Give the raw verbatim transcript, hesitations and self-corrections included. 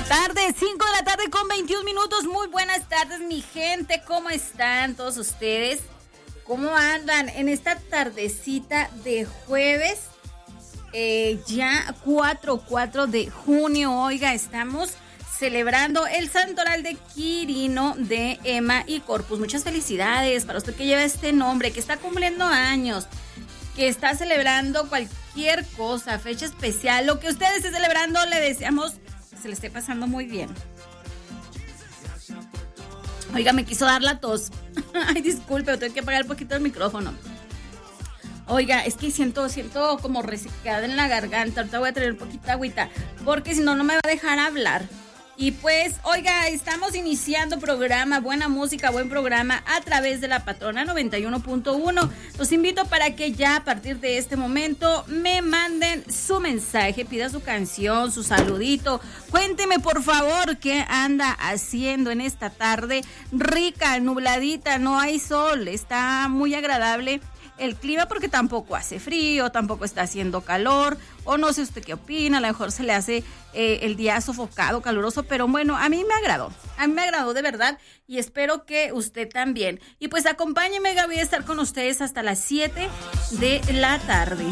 tarde, cinco de la tarde con veintiún minutos. Muy buenas tardes, mi gente. ¿Cómo están todos ustedes? ¿Cómo andan en esta tardecita de jueves? Eh, ya cuatro de junio. Oiga, estamos celebrando el santoral de Quirino, de Emma y Corpus. Muchas felicidades para usted que lleva este nombre, que está cumpliendo años, que está celebrando cualquier cosa, fecha especial, lo que usted esté celebrando, le deseamos que se le esté pasando muy bien. Oiga, me quiso dar la tos. Ay, disculpe, tengo que apagar un poquito el micrófono. Oiga, es que siento, siento como resecada en la garganta. Ahorita voy a tener un poquito de agüita, porque si no, no me va a dejar hablar. Y pues, oiga, estamos iniciando programa, buena música, buen programa a través de La Patrona noventa y uno punto uno. Los invito para que ya a partir de este momento me manden su mensaje, pida su canción, su saludito. Cuénteme, por favor, qué anda haciendo en esta tarde rica, nubladita, no hay sol, está muy agradable el clima porque tampoco hace frío, tampoco está haciendo calor, o no sé usted qué opina, a lo mejor se le hace eh, el día sofocado, caluroso, pero bueno, a mí me agradó, a mí me agradó de verdad y espero que usted también. Y pues acompáñeme, Gaby, a estar con ustedes hasta las siete de la tarde.